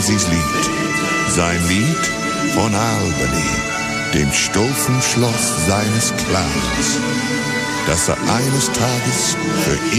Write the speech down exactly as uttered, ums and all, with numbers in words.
Daisys Lied. Sein Lied von Albany, dem Stufenschloss seines Clans, das er eines Tages für